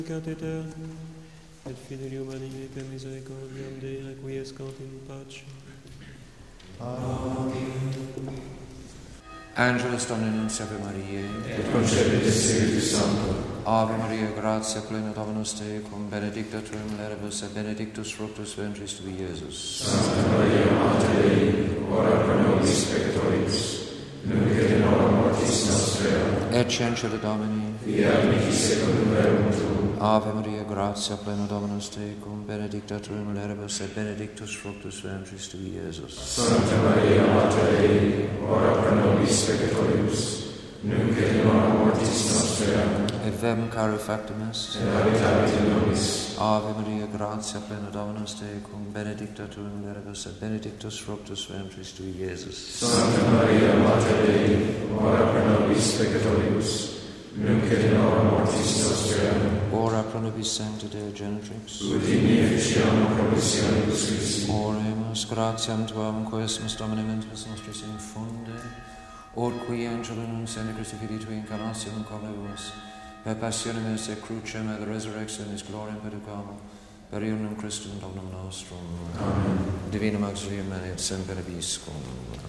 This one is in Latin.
Cateter, et filium animi per misericordiam Dei requiescant in pace. Amen. Angelus Domini Nunciavi Mariae, Et concepit Spiritus Sancto. Ave Maria, gratia plena Dominus tecum, benedicta tu in mulieribus, et benedictus fructus ventris tui, Iesus. Santa Maria, Mater Dei, ora pro nobis peccatoribus, nunc et in hora mortis nostrae. Et censure Domini, Fiat mihi secundum rerum tuum. Ave Maria, gratia plena Dominus tecum, benedicta tu in mulieribus, et benedictus fructus ventris tui, Iesus. Santa Maria, Mater Dei, ora pro nobis peccatoribus, nunc et in hora mortis nostrae. Et vem caro factum est, Et habitavit in nobis. Ave Maria, gratia plena Dominus tecum, benedicta tu in mulieribus, et benedictus fructus ventris tui, Iesus. Santa Maria, Mater Dei, ora pro nobis peccatoribus, nunc et in hora mortis nostrae. Ora pro nobis sancta Deo Genitrix. Ut in efficiam promissionibus Christi. Oremus, gratiam tuam, quaesmus Domine mentris nostris infunde, ut qui angelo nunciandi Christi Filii Tui incarnatium colemus, per passionem et crucem et resurrectionis gloriam perducamo, per ionum Christum Dominum nostrum. Amen. Divinum auxilium et semper viscum.